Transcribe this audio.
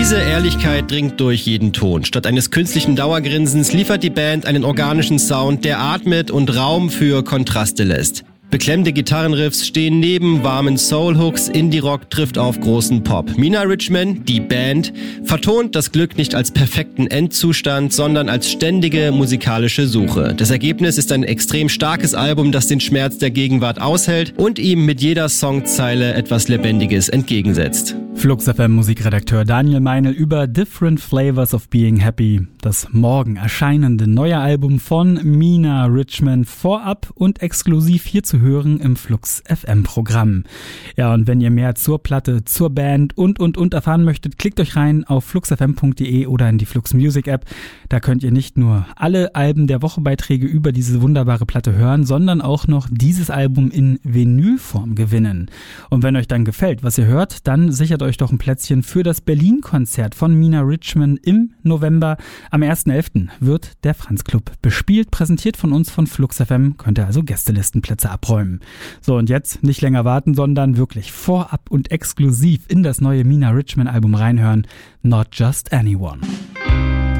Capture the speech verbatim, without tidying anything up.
Diese Ehrlichkeit dringt durch jeden Ton. Statt eines künstlichen Dauergrinsens liefert die Band einen organischen Sound, der atmet und Raum für Kontraste lässt. Beklemmte Gitarrenriffs stehen neben warmen Soul-Hooks, Indie-Rock trifft auf großen Pop. Mina Richman, die Band, vertont das Glück nicht als perfekten Endzustand, sondern als ständige musikalische Suche. Das Ergebnis ist ein extrem starkes Album, das den Schmerz der Gegenwart aushält und ihm mit jeder Songzeile etwas Lebendiges entgegensetzt. Flux F M Musikredakteur Daniel Meinl über Different Flavors of Being Happy, das morgen erscheinende neue Album von Mina Richman, vorab und exklusiv hier zu hören im Flux F M Programm. Ja, und wenn ihr mehr zur Platte, zur Band und und und erfahren möchtet, klickt euch rein auf flux f m punkt d e oder in die Flux Music App. Da könnt ihr nicht nur alle Alben der Wochebeiträge über diese wunderbare Platte hören, sondern auch noch dieses Album in Vinylform gewinnen. Und wenn euch dann gefällt, was ihr hört, dann sichert euch doch ein Plätzchen für das Berlin-Konzert von Mina Richman im November. Am ersten elften wird der Franz Club bespielt, präsentiert von uns von Flux F M, könnt ihr also Gästelistenplätze abräumen. So, und jetzt nicht länger warten, sondern wirklich vorab und exklusiv in das neue Mina Richman Album reinhören. Not Just Anyone.